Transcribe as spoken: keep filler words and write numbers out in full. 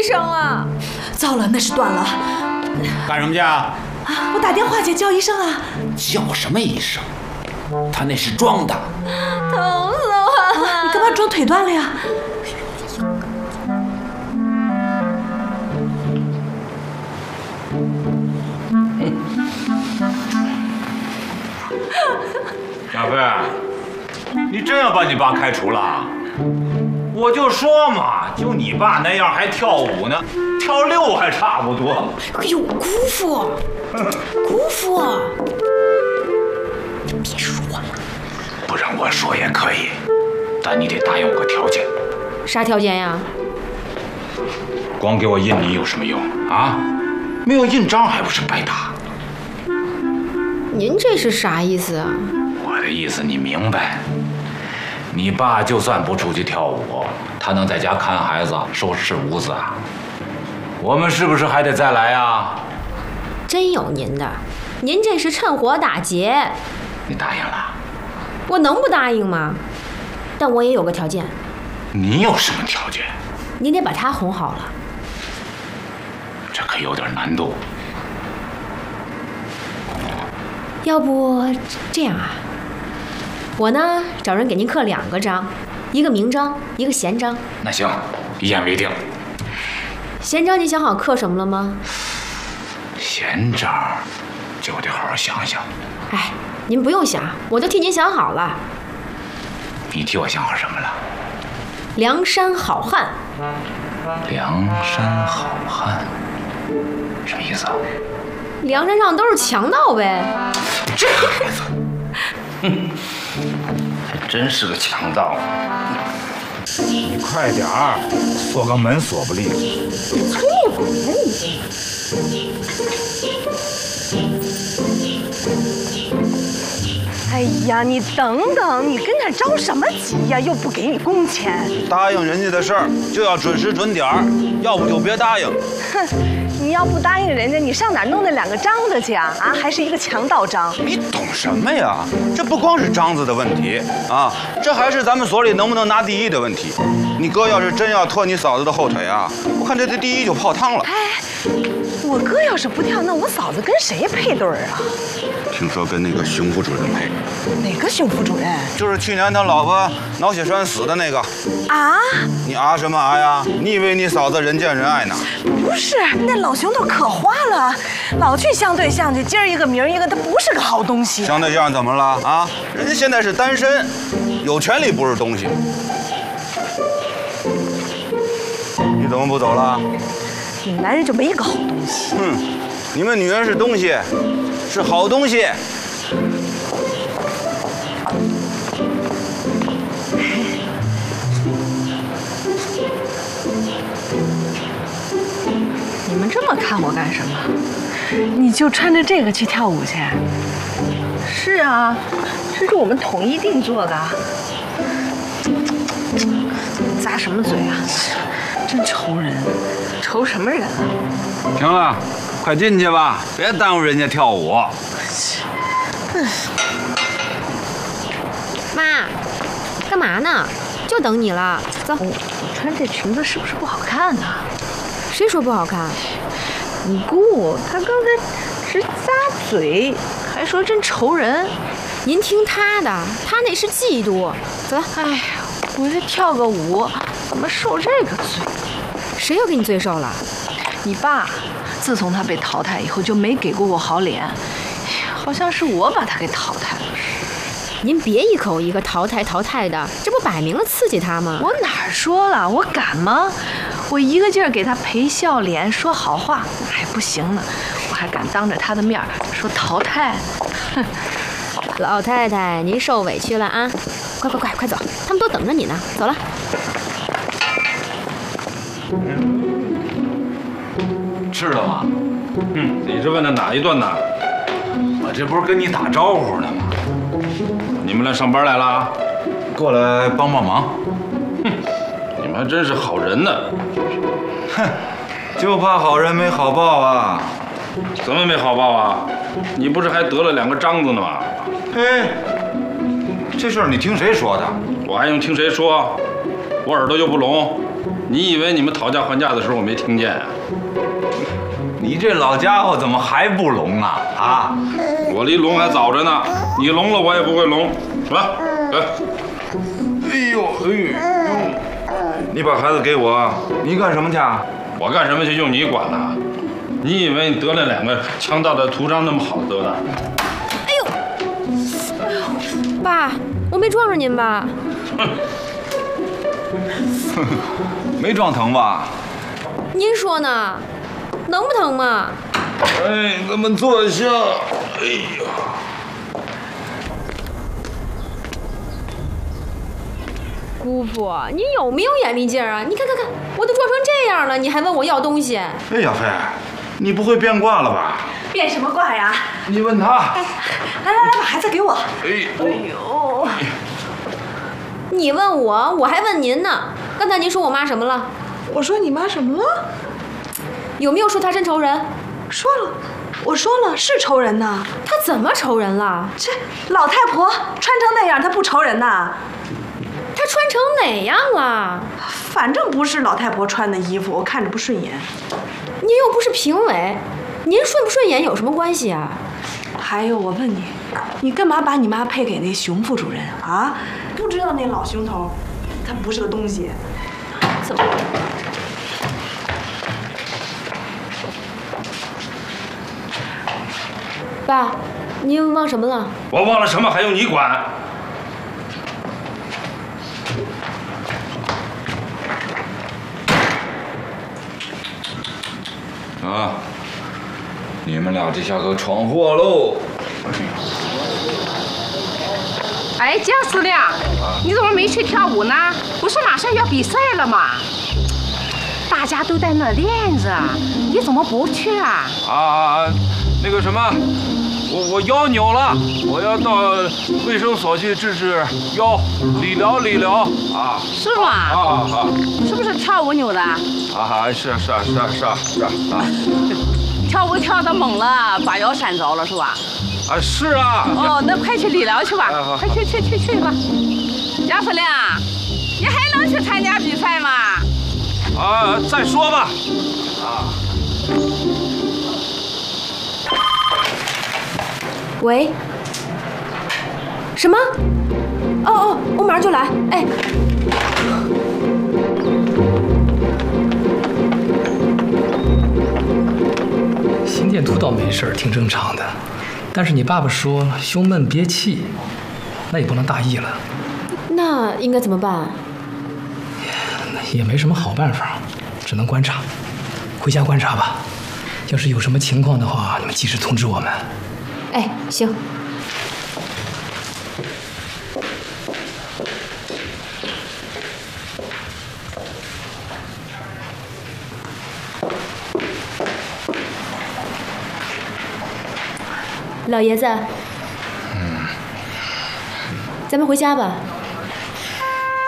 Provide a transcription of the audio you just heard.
生了。 糟了，那是断了。 干什么去啊？ 啊，我打电话去叫医生啊。 叫什么医生？他那是装的。 疼死我了！ 你干嘛装腿断了呀？ 小飞，你真要把你爸开除了？我就说嘛，就你爸那样还跳舞呢，跳六还差不多。 哎呦，姑父，姑父，别说了。 不让我说也可以，但你得答应我个条件。 啥条件呀？ 光给我印你有什么用啊？没有印章还不是白搭？ 您这是啥意思啊？ 我的意思你明白？你爸就算不出去跳舞，他能在家看孩子、收拾屋子啊？我们是不是还得再来啊？ 真有您的，您这是趁火打劫。 你答应了？ 我能不答应吗？但我也有个条件。 你有什么条件？ 您得把他哄好了。 这可有点难度。 要不这样啊，我呢找人给您刻两个章，一个明章，一个闲章。 那行，一言为定。 闲章你想好刻什么了吗？ 闲章就得好好想想。 哎，您不用想，我都替您想好了。 你替我想好什么了？ 梁山好汉。 梁山好汉，什么意思啊？ 梁山上都是强盗呗。 这孩子，哼，还真是个强盗。你快点儿，锁个门锁不利。 催我呢你！哎呀，你等等，你跟这着什么急呀？又不给你工钱。 答应人家的事儿就要准时准点儿，要不就别答应。 哼，你要不答应人家，你上哪儿弄那两个章子去啊？啊，还是一个强盗章。 你懂什么呀？这不光是章子的问题啊，这还是咱们所里能不能拿第一的问题。你哥要是真要拖你嫂子的后腿啊，我看这这第一就泡汤了。 哎，我哥要是不跳，那我嫂子跟谁配对儿啊？ 听说跟那个熊副主任配。 哪个熊副主任？ 就是去年他老婆脑血栓死的那个。 啊？ 你啊什么啊呀？你以为你嫂子人见人爱呢？ 不是，那老熊都可花了，老去相对象去，今儿一个明儿一个，他不是个好东西。 相对象怎么了啊？人家现在是单身，有权利不是东西。你怎么不走了？ 你男人就没一个好东西。 哼，你们女人是东西，是好东西。 你们这么看我干什么？你就穿着这个去跳舞去？是啊，这是我们统一定做的。咂什么嘴啊？真愁人，愁什么人啊？ 行了，快进去吧，别耽误人家跳舞。 妈，干嘛呢？就等你了，走。 我穿这裙子是不是不好看呢？ 谁说不好看？ 你姑她刚才直咂嘴，还说真愁人。 您听她的，她那是嫉妒。走了。 哎呀，我这跳个舞，怎么受这个罪？ 谁又给你罪受了？ 你爸，自从他被淘汰以后就没给过我好脸，好像是我把他给淘汰了。 您别一口一个淘汰淘汰的，这不摆明了刺激他吗？ 我哪儿说了？我敢吗？我一个劲儿给他赔笑脸，说好话，还不行呢，我还敢当着他的面说淘汰。哼， 老太太，您受委屈了啊！快快快快走，他们都等着你呢。走了。 吃了吗？嗯，你是问的哪一顿呢？我这不是跟你打招呼呢吗？你们来上班来了？ 过来帮帮忙。 哼，你们还真是好人呢。 哼，就怕好人没好报啊！ 怎么没好报啊？你不是还得了两个章子呢吗？ 嘿，这事儿你听谁说的？ 我还用听谁说？我耳朵又不聋。 你以为你们讨价还价的时候我没听见啊？ 你这老家伙怎么还不聋啊？啊！ 我离聋还早着呢，你聋了我也不会聋，来来。哎呦哎呦，你把孩子给我， 你干什么去？ 我干什么去用你管了？你以为你得了两个强大的图章那么好得的？ 哎呦，哎呦，爸，我没撞着您吧？ 没撞疼吧？ 您说呢？能不疼吗？ 哎，咱们坐下。哎呀， 姑父，你有没有眼力劲儿啊？你看看看，我都撞成这样了，你还问我要东西？ 哎，小飞，你不会变卦了吧？ 变什么卦呀？ 你问他。 哎，来来来，把孩子给我。 哎， 哎呦， 你问我，我还问您呢。刚才您说我妈什么了？ 我说你妈什么了？ 有没有说她真仇人？ 说了，我说了是仇人呐。 她怎么仇人了？ 这老太婆穿成那样，她不仇人呐？ 她穿成哪样了？ 反正不是老太婆穿的衣服，我看着不顺眼。 您又不是评委，您顺不顺眼有什么关系啊？ 还有，我问你，你干嘛把你妈配给那熊副主任啊？不知道那老熊头，他不是个东西。 怎么？爸，您忘什么了？ 我忘了什么还用你管？ 啊！你们俩这下可闯祸喽！ 哎，蒋司令，你怎么没去跳舞呢？不是马上要比赛了吗？大家都在那练着，你怎么不去啊？ 啊，那个什么，我我腰扭了，我要到卫生所去治治腰，理疗理疗啊。 是吗？ 啊啊！ 是不是跳舞扭的？ 啊，是是是是是啊！ 跳舞跳得猛了，把腰闪着了是吧？ 啊，是啊。 哦，那快去理疗去吧， 啊、 快去去去去吧。蒋司令，你还能去参加比赛吗？ 啊，再说吧。啊。 喂？什么？哦哦，我马上就来。哎。 心电图倒没事，挺正常的。但是你爸爸说胸闷憋气，那也不能大意了。 那应该怎么办？ 也没什么好办法，只能观察。回家观察吧。要是有什么情况的话，你们及时通知我们。 哎，行。老爷子，嗯，咱们回家吧。